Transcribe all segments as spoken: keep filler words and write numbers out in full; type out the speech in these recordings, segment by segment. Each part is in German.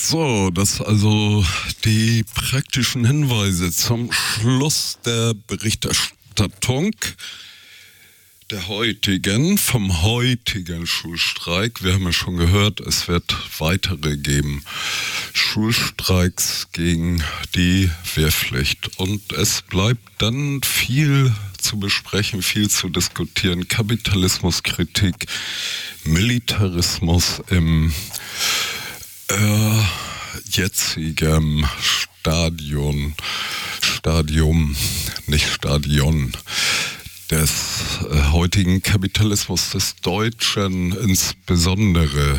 So, das also die praktischen Hinweise zum Schluss der Berichterstattung der heutigen, vom heutigen Schulstreik. Wir haben ja schon gehört, es wird weitere geben. Schulstreiks gegen die Wehrpflicht. Und es bleibt dann viel zu besprechen, viel zu diskutieren. Kapitalismuskritik, Militarismus im äh, jetzigen Stadion, Stadium, nicht Stadion, des äh, heutigen Kapitalismus, des Deutschen insbesondere.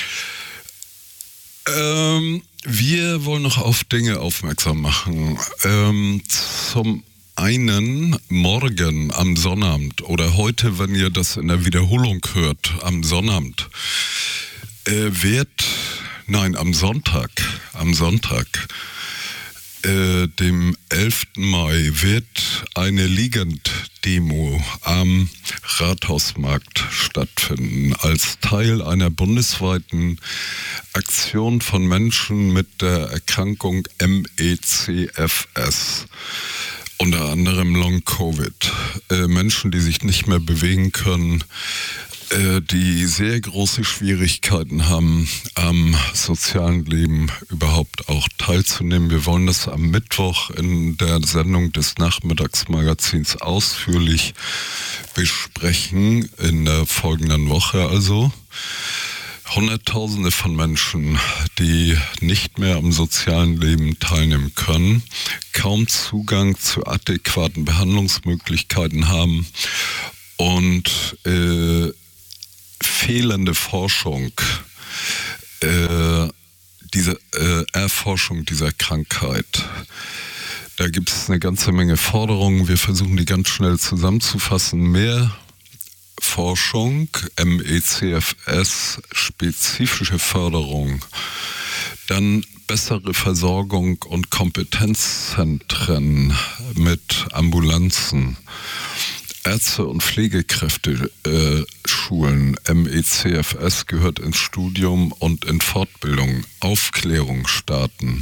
Ähm, wir wollen noch auf Dinge aufmerksam machen. Ähm, zum einen morgen am Sonnabend oder heute, wenn ihr das in der Wiederholung hört, am Sonnabend, äh, wird, nein, am Sonntag, am Sonntag, äh, dem elften Mai, wird eine Liegenddemo am Rathausmarkt stattfinden, als Teil einer bundesweiten Aktion von Menschen mit der Erkrankung M E C F S. Unter anderem Long-Covid. Äh, Menschen, die sich nicht mehr bewegen können, äh, die sehr große Schwierigkeiten haben, am sozialen Leben überhaupt auch teilzunehmen. Wir wollen das am Mittwoch in der Sendung des Nachmittagsmagazins ausführlich besprechen, in der folgenden Woche also. Hunderttausende von Menschen, die nicht mehr am sozialen Leben teilnehmen können, kaum Zugang zu adäquaten Behandlungsmöglichkeiten haben und äh, fehlende Forschung, äh, diese äh, Erforschung dieser Krankheit. Da gibt es eine ganze Menge Forderungen. Wir versuchen die ganz schnell zusammenzufassen. Mehr Forschung, M E C F S, spezifische Förderung, dann bessere Versorgung und Kompetenzzentren mit Ambulanzen, Ärzte- und Pflegekräfte äh, Schulen. M E C F S gehört ins Studium und in Fortbildung, Aufklärung starten,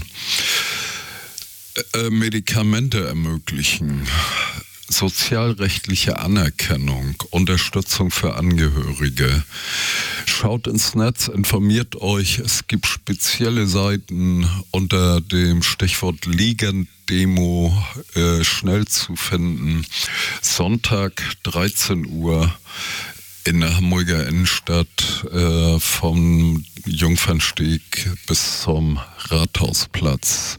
äh, Medikamente ermöglichen, sozialrechtliche Anerkennung, Unterstützung für Angehörige. Schaut ins Netz, informiert euch. Es gibt spezielle Seiten unter dem Stichwort Liegenddemo äh, schnell zu finden. Sonntag dreizehn Uhr in der Hamburger Innenstadt äh, vom Jungfernsteg bis zum Rathausplatz.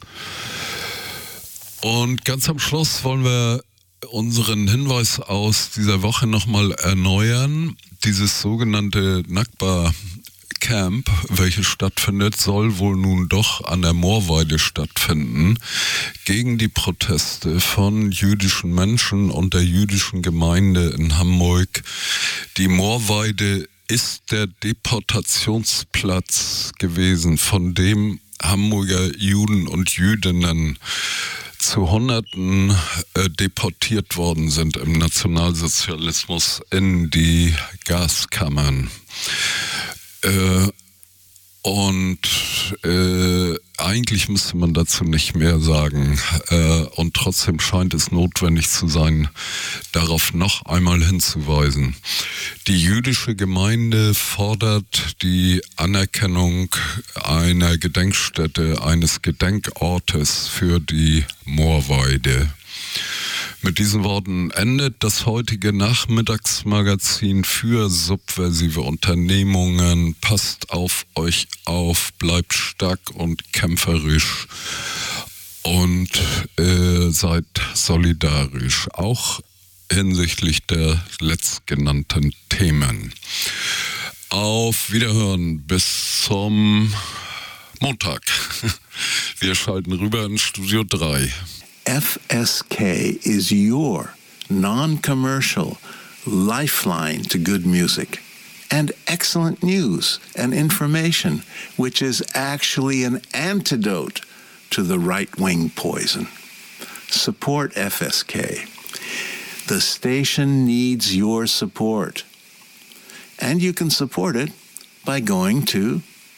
Und ganz am Schluss wollen wir unseren Hinweis aus dieser Woche nochmal erneuern. Dieses sogenannte Nakba-Camp, welches stattfindet, soll wohl nun doch an der Moorweide stattfinden, gegen die Proteste von jüdischen Menschen und der jüdischen Gemeinde in Hamburg. Die Moorweide ist der Deportationsplatz gewesen, von dem Hamburger Juden und Jüdinnen zu Hunderten äh, deportiert worden sind im Nationalsozialismus in die Gaskammern. Äh, und äh, eigentlich müsste man dazu nicht mehr sagen. Äh, und trotzdem scheint es notwendig zu sein, darauf noch einmal hinzuweisen. Die jüdische Gemeinde fordert die Anerkennung einer Gedenkstätte, eines Gedenkortes für die Moorweide. Mit diesen Worten endet das heutige Nachmittagsmagazin für subversive Unternehmungen. Passt auf euch auf, bleibt stark und kämpferisch und äh, seid solidarisch, auch hinsichtlich der letztgenannten Themen. Auf Wiederhören bis zum Montag. Wir schalten rüber in Studio drei. F S K is your non-commercial lifeline to good music and excellent news and information, which is actually an antidote to the right-wing poison. Support F S K. The station needs your support. And you can support it by going to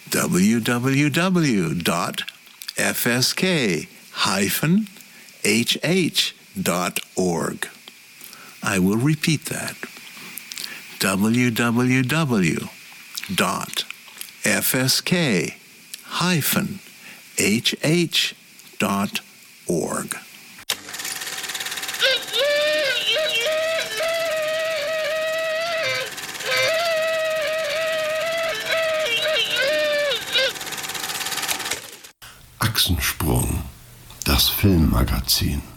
w w w dot f s k dash h h dot org. I will repeat that. w w w dot f s k dash h h dot org. Achsensprung, das Filmmagazin.